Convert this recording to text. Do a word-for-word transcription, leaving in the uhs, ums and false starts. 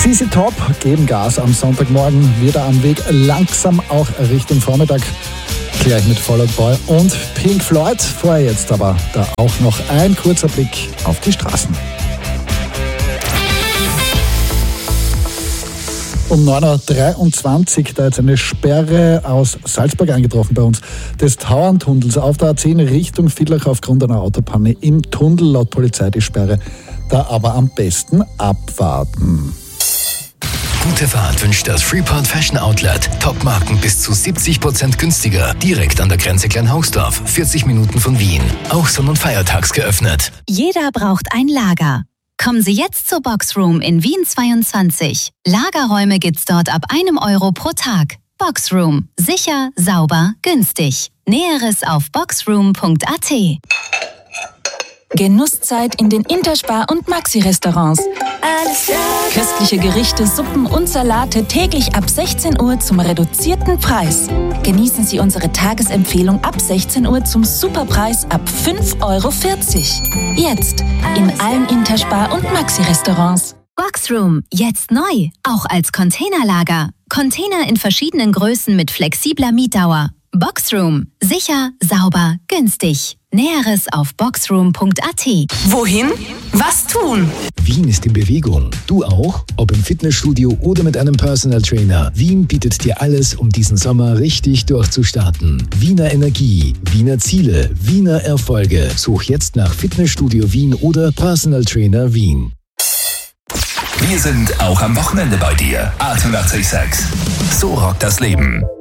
C C Top geben Gas am Sonntagmorgen, wieder am Weg langsam auch Richtung Vormittag. Gleich mit Fall Out Boy und Pink Floyd. Vorher jetzt aber da auch noch ein kurzer Blick auf die Straßen. Um neun Uhr dreiundzwanzig, da jetzt eine Sperre aus Salzburg eingetroffen bei uns, des Tauerntunnels auf der A zehn Richtung Villach aufgrund einer Autopanne im Tunnel, laut Polizei die Sperre. Da aber am besten abwarten. Gute Fahrt wünscht das Freeport Fashion Outlet. Top-Marken bis zu siebzig Prozent günstiger. Direkt an der Grenze Kleinhausdorf, vierzig Minuten von Wien. Auch sonn- und feiertags geöffnet. Jeder braucht ein Lager. Kommen Sie jetzt zur Boxroom in Wien zweiundzwanzig. Lagerräume gibt's dort ab einem Euro pro Tag. Boxroom. Sicher, sauber, günstig. Näheres auf boxroom punkt a t. Genusszeit in den Interspar- und Maxi-Restaurants. Köstliche Gerichte, Suppen und Salate täglich ab sechzehn Uhr zum reduzierten Preis. Genießen Sie unsere Tagesempfehlung ab sechzehn Uhr zum Superpreis ab fünf Euro vierzig. Jetzt in allen Interspar- und Maxi-Restaurants. Boxroom, jetzt neu, auch als Containerlager. Container in verschiedenen Größen mit flexibler Mietdauer. Boxroom, sicher, sauber, günstig. Näheres auf boxroom punkt a t. Wohin? Was tun? Wien ist in Bewegung. Du auch? Ob im Fitnessstudio oder mit einem Personal Trainer. Wien bietet dir alles, um diesen Sommer richtig durchzustarten. Wiener Energie, Wiener Ziele, Wiener Erfolge. Such jetzt nach Fitnessstudio Wien oder Personal Trainer Wien. Wir sind auch am Wochenende bei dir. achtundachtzig Komma sechs. So rockt das Leben.